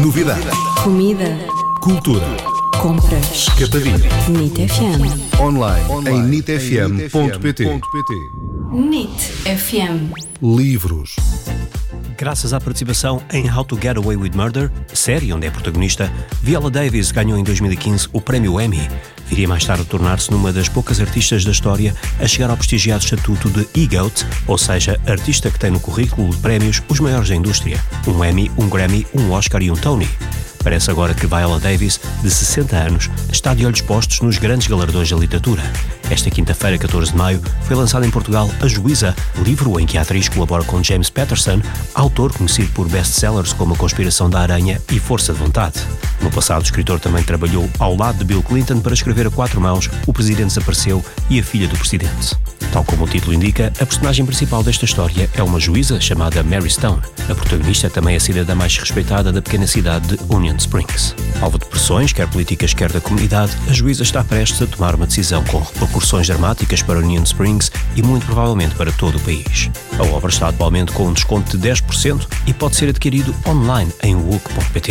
Novidades. Comida. Cultura. Compras. Capadinha. NIT FM. Online em nitfm.pt. NIT FM. Livros. Graças à participação em How to Get Away with Murder, série onde é protagonista, Viola Davis ganhou em 2015 o prémio Emmy. Viria mais tarde a tornar-se numa das poucas artistas da história a chegar ao prestigiado estatuto de EGOT, ou seja, artista que tem no currículo de prémios os maiores da indústria. Um Emmy, um Grammy, um Oscar e um Tony. Parece agora que Viola Davis, de 60 anos, está de olhos postos nos grandes galardões da literatura. Esta quinta-feira, 14 de maio, foi lançado em Portugal A Juíza, livro em que a atriz colabora com James Patterson, autor conhecido por best-sellers como A Conspiração da Aranha e Força de Vontade. No passado, o escritor também trabalhou ao lado de Bill Clinton para escrever a quatro mãos O Presidente Desapareceu e A Filha do Presidente. Tal como o título indica, a personagem principal desta história é uma juíza chamada Mary Stone. A protagonista é também a cidadã mais respeitada da pequena cidade de Union Springs. Alvo de pressões, quer políticas, quer da comunidade, a juíza está prestes a tomar uma decisão com repercussões dramáticas para Union Springs e muito provavelmente para todo o país. A obra está atualmente com um desconto de 10% e pode ser adquirido online em wook.pt.